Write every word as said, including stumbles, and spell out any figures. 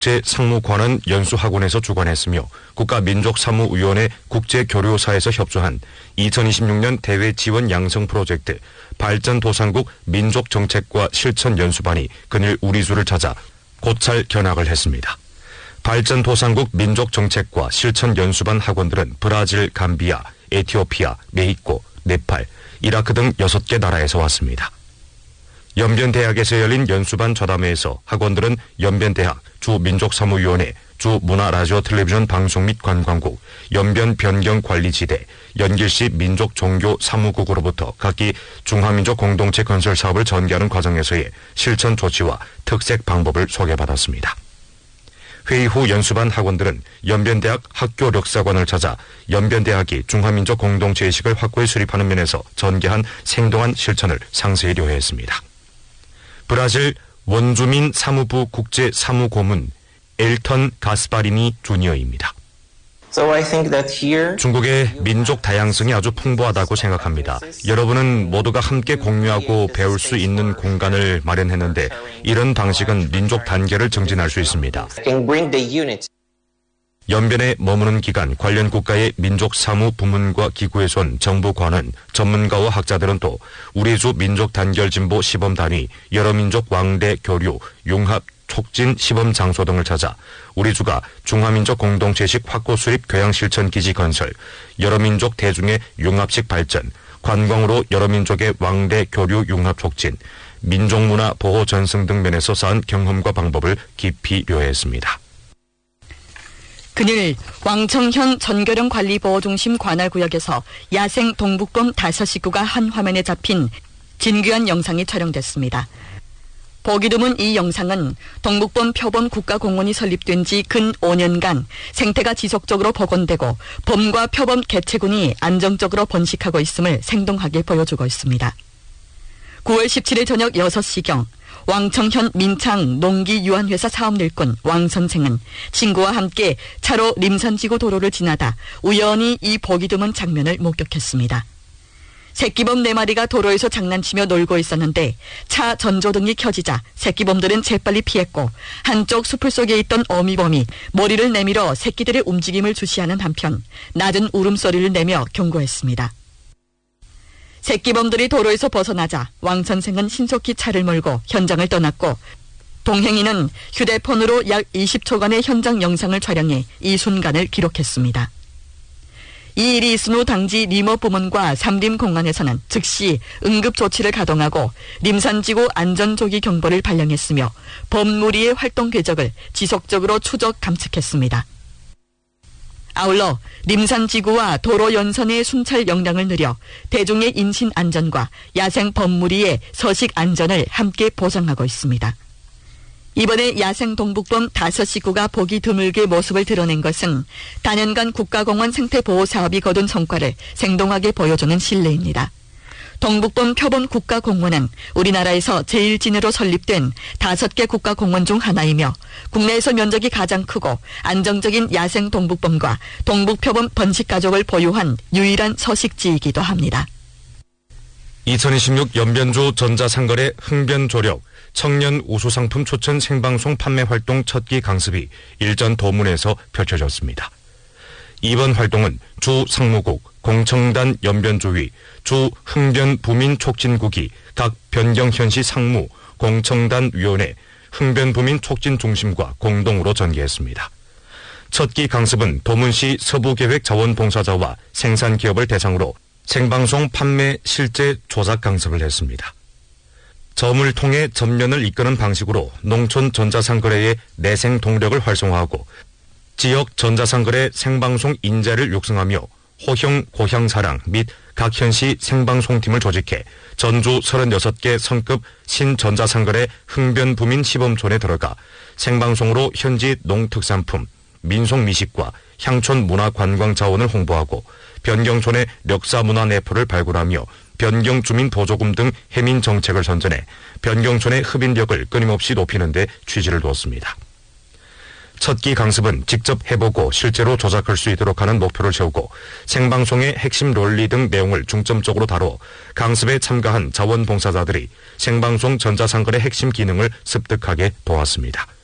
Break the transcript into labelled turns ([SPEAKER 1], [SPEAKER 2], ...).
[SPEAKER 1] 국제상무관은 연수학원에서 주관했으며 국가민족사무위원회 국제교류사에서 협조한 이천이십육 년 대외 지원 양성 프로젝트 발전도상국 민족정책과 실천 연수반이 그늘 우리주를 찾아 고찰 견학을 했습니다. 발전도상국 민족정책과 실천 연수반 학원들은 브라질, 감비아, 에티오피아, 메히코, 네팔, 이라크 등 여섯 개 나라에서 왔습니다. 연변대학에서 열린 연수반 좌담회에서 학원들은 연변대학, 주민족사무위원회, 주문화라디오 텔레비전 방송 및 관광국, 연변변경관리지대, 연길시 민족종교사무국으로부터 각기 중화민족 공동체 건설 사업을 전개하는 과정에서의 실천 조치와 특색 방법을 소개받았습니다. 회의 후 연수반 학원들은 연변대학 학교력사관을 찾아 연변대학이 중화민족 공동체의식을 확고히 수립하는 면에서 전개한 생동한 실천을 상세히 료해했습니다. 브라질 원주민 사무부 국제사무고문 엘턴 가스파리니 주니어입니다.
[SPEAKER 2] So I think that here
[SPEAKER 1] 중국의 민족 다양성이 아주 풍부하다고 생각합니다. 여러분은 모두가 함께 공유하고 배울 수 있는 공간을 마련했는데 이런 방식은 민족 단계를 증진할 수 있습니다. 연변에 머무는 기간 관련 국가의 민족사무 부문과 기구에서 온 정부관은 전문가와 학자들은 또 우리주 민족단결진보 시범단위, 여러민족 왕래 교류, 융합 촉진 시범 장소 등을 찾아 우리주가 중화민족 공동체식 확고 수립 교양 실천 기지 건설, 여러민족 대중의 융합식 발전, 관광으로 여러민족의 왕래 교류 융합 촉진, 민족문화 보호 전승 등 면에서 쌓은 경험과 방법을 깊이 료했습니다.
[SPEAKER 3] 그늘 왕청현 전교령 관리보호중심 관할구역에서 야생 동북범 다섯 식구가 한 화면에 잡힌 진귀한 영상이 촬영됐습니다. 보기 드문 이 영상은 동북범 표범 국가공원이 설립된 지 근 오 년간 생태가 지속적으로 복원되고 범과 표범 개체군이 안정적으로 번식하고 있음을 생동하게 보여주고 있습니다. 구월 십칠일 저녁 여섯 시경 왕청현 민창 농기유한회사 사업일꾼 왕 선생은 친구와 함께 차로 림산지구 도로를 지나다 우연히 이 보기 드문 장면을 목격했습니다. 새끼범 네 마리가 도로에서 장난치며 놀고 있었는데 차 전조등이 켜지자 새끼범들은 재빨리 피했고 한쪽 숲을 속에 있던 어미범이 머리를 내밀어 새끼들의 움직임을 주시하는 한편 낮은 울음소리를 내며 경고했습니다. 새끼범들이 도로에서 벗어나자 왕 선생은 신속히 차를 몰고 현장을 떠났고 동행인은 휴대폰으로 약 이십 초간의 현장 영상을 촬영해 이 순간을 기록했습니다. 이 일이 있은 후 당지 림업부문과 삼림공안에서는 즉시 응급조치를 가동하고 림산지구 안전조기 경보를 발령했으며 범무리의 활동 궤적을 지속적으로 추적 감측했습니다. 아울러 림산지구와 도로 연선의 순찰 역량을 늘려 대중의 인신 안전과 야생 범무리의 서식 안전을 함께 보장하고 있습니다. 이번에 야생 동북범 다섯 식구가 보기 드물게 모습을 드러낸 것은 다년간 국가공원 생태보호 사업이 거둔 성과를 생동하게 보여주는 신뢰입니다. 동북범 표범 국가공원은 우리나라에서 제일 진해로 설립된 다섯 개 국가공원 중 하나이며 국내에서 면적이 가장 크고 안정적인 야생 동북범과 동북표범 번식가족을 보유한 유일한 서식지이기도 합니다.
[SPEAKER 1] 이천이십육 연변주 전자상거래 흥변조력 청년 우수상품 추천 생방송 판매 활동 첫기 강습이 일전 도문에서 펼쳐졌습니다. 이번 활동은 주 상무국, 공청단 연변주위, 주 흥변부민촉진국이 각 변경현시 상무, 공청단 위원회, 흥변부민촉진중심과 공동으로 전개했습니다. 첫기 강습은 도문시 서부계획자원봉사자와 생산기업을 대상으로 생방송 판매 실제 조작 강습을 했습니다. 점을 통해 전면을 이끄는 방식으로 농촌 전자상거래의 내생 동력을 활성화하고 지역 전자상거래 생방송 인재를 육성하며 호형 고향사랑 및 각 현시 생방송팀을 조직해 전주 서른여섯 개 선급 신전자상거래 흥변부민 시범촌에 들어가 생방송으로 현지 농특산품, 민속미식과 향촌 문화관광자원을 홍보하고 변경촌의 력사문화 내포를 발굴하며 변경주민보조금 등 해민정책을 선전해 변경촌의 흡인력을 끊임없이 높이는 데 취지를 두었습니다. 첫기 강습은 직접 해보고 실제로 조작할 수 있도록 하는 목표를 세우고 생방송의 핵심 논리 등 내용을 중점적으로 다뤄 강습에 참가한 자원봉사자들이 생방송 전자상거래 핵심 기능을 습득하게 도왔습니다.